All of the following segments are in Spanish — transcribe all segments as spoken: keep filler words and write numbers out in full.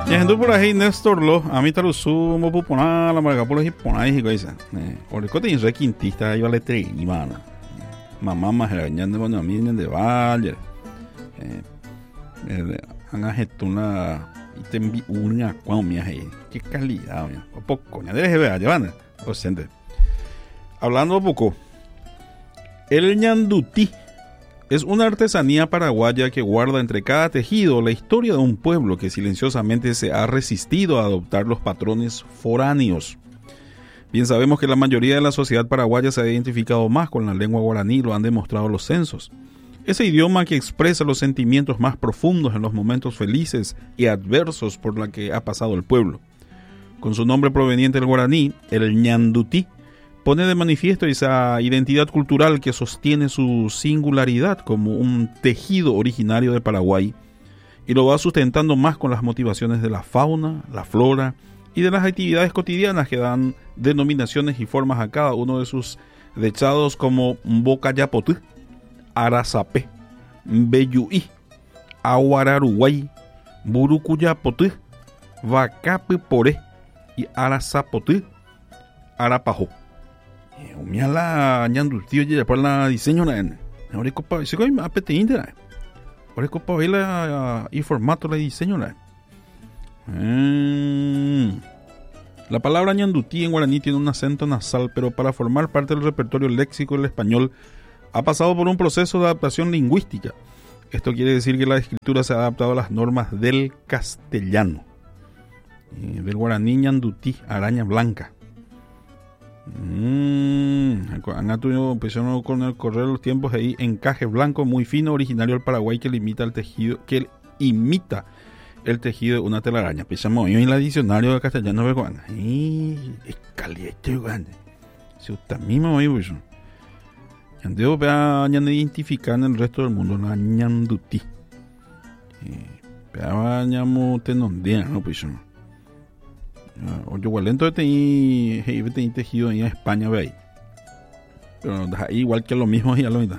Yendo por ahí Néstor lo a mí tarusu mo pupona la marca por ahí pona y coisa. Eh, oricote in requintista iba le tre imana. Mamá más regañando bueno a mí de Valle. Eh, han getuna y te envi una cuau mía ahí. Qué calidad, mía. O poco, ya debe ver, llevan. O siente. Hablando un poco. El ñandutí es una artesanía paraguaya que guarda entre cada tejido la historia de un pueblo que silenciosamente se ha resistido a adoptar los patrones foráneos. Bien sabemos que la mayoría de la sociedad paraguaya se ha identificado más con la lengua guaraní, lo han demostrado los censos. Ese idioma que expresa los sentimientos más profundos en los momentos felices y adversos por la que ha pasado el pueblo. Con su nombre proveniente del guaraní, el ñandutí, pone de manifiesto esa identidad cultural que sostiene su singularidad como un tejido originario de Paraguay y lo va sustentando más con las motivaciones de la fauna, la flora y de las actividades cotidianas que dan denominaciones y formas a cada uno de sus dechados como Mbocayapotú, Arazapé, Mbeyuí, Aguararuguay, Burucuyapotú, Vacapiporé y Arazapotú, Arapajó. Umia la ñandutí oye por la diseño na en ahora copa se coi apete indera ahora copa vela y formato la diseño na mm. La palabra ñandutí en guaraní tiene un acento nasal, pero para formar parte del repertorio léxico del español ha pasado por un proceso de adaptación lingüística. Esto quiere decir que la escritura se ha adaptado a las normas del castellano, eh, del guaraní ñandutí, araña blanca. Mm, han tenido empezaron con el correr de los tiempos ahí encaje blanco muy fino originario del Paraguay que limita el tejido que imita el tejido de una telaraña. Pensamos hoy en el diccionario de castellano de Juan. Ay, es caliente grande. Si usted mismo hoy pues debo ver identificar en el resto del mundo la ñandutí. Pero vayamos tenondea, no pues no. O yo lento tenía tejido en España ve ahí. Pero ahí igual que lo mismo ya lo mismo.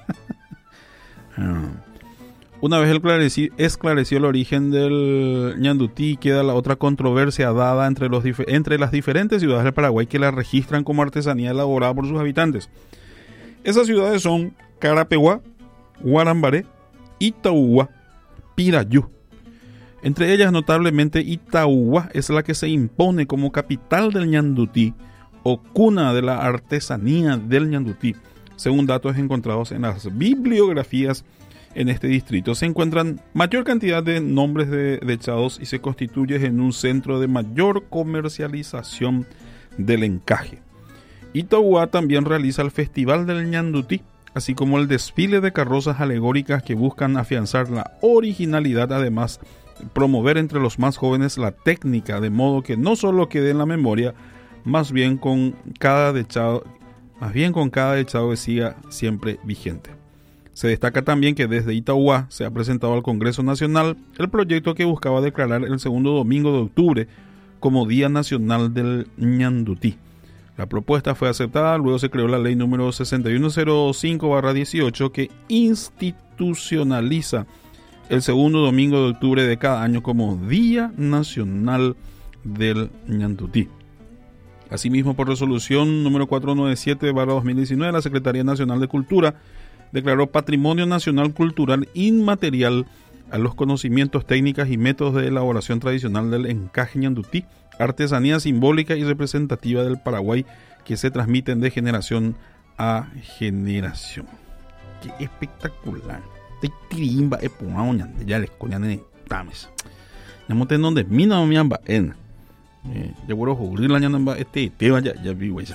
Una vez esclareció, esclareció el origen del ñandutí, queda la otra controversia dada entre, los, entre las diferentes ciudades del Paraguay que la registran como artesanía elaborada por sus habitantes. Esas ciudades son Carapeguá, Guarambaré, Itaúba, Pirayú. Entre ellas, notablemente, Itaúba es la que se impone como capital del ñandutí o cuna de la artesanía del ñandutí. Según datos encontrados en las bibliografías en este distrito, se encuentran mayor cantidad de nombres de dechados y se constituye en un centro de mayor comercialización del encaje. Itaúba también realiza el Festival del ñandutí, así como el desfile de carrozas alegóricas que buscan afianzar la originalidad, además promover entre los más jóvenes la técnica, de modo que no solo quede en la memoria, más bien con cada dechado, más bien con cada dechado que siga siempre vigente. Se destaca también que desde Itaúba se ha presentado al Congreso Nacional el proyecto que buscaba declarar el segundo domingo de octubre como Día Nacional del ñandutí. La propuesta fue aceptada, luego se creó la ley número sesenta y uno cero cinco barra dieciocho que institucionaliza el segundo domingo de octubre de cada año como Día Nacional del ñandutí. Asimismo, por resolución número cuatrocientos noventa y siete barra dos mil diecinueve, la Secretaría Nacional de Cultura declaró Patrimonio Nacional Cultural Inmaterial a los conocimientos, técnicas y métodos de elaboración tradicional del encaje ñandutí, artesanía simbólica y representativa del Paraguay que se transmiten de generación a generación. ¡Qué espectacular! Tirimba e punaoña ya les coñan en tames ya moten donde mina mi amba en ya vuelvo a jugar la ñamba este te vaya ya vi güey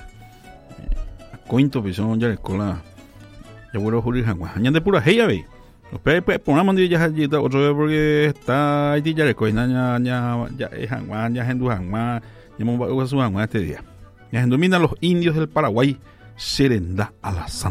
a cointo pison ya les cola ya vuelvo a jugar jangua ñan de pura heya ve los pe pe ponamos ya ya otro vez porque está ahí ya les coña ya ya ya es jangua ya gendu jangua ya mo va a su jangua este día ya domina los indios del Paraguay serenda a la